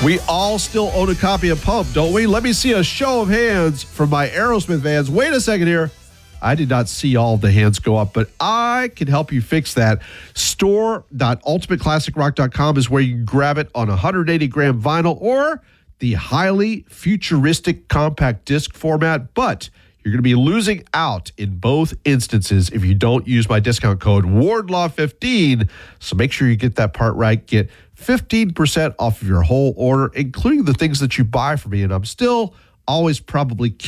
We all still own a copy of Pump, don't we? Let me see a show of hands from my Aerosmith fans. Wait a second here. I did not see all of the hands go up, but I can help you fix that. Store.ultimateclassicrock.com is where you can grab it on 180-gram vinyl or the highly futuristic compact disc format, but you're going to be losing out in both instances if you don't use my discount code WARDLAW15. So make sure you get that part right. Get 15% off of your whole order, including the things that you buy from me. And I'm still always probably